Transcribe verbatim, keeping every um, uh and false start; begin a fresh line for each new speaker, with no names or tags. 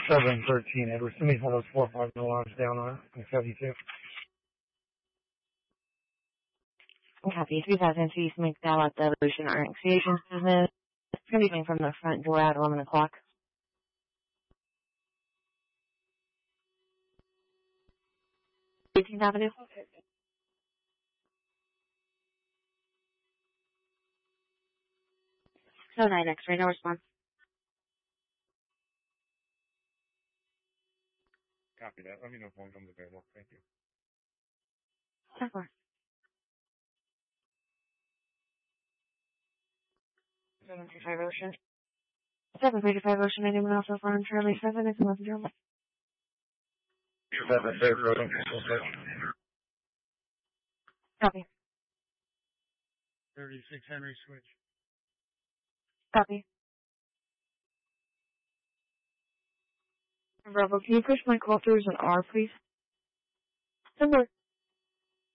seven thirteen, Edward. Somebody's one of those four or five alarms down on seventy-two.
Copy. three thousand two, East McDowell at the Evolution Art and Creations business. It's going to be coming from the front door at eleven o'clock. eighteenth Avenue. So nine X-ray, no response.
Copy that. Let me know if one comes available. Thank you.
ten four. seven thirty-five Ocean. seven thirty-five Ocean, anyone else so far on Charlie seven? It's a messenger.
seven thirty Road.
Copy.
thirty-six Henry Switch.
Copy. Bravo, can you push my call through as an R, please? Number.